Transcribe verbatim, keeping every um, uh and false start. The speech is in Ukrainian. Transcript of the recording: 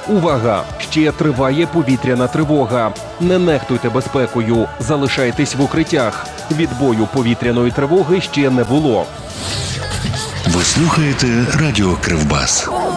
Увага! Ще триває повітряна тривога. Не нехтуйте безпекою, залишайтесь в укриттях. Відбою повітряної тривоги ще не було. Ви слухаєте Радіо Кривбас.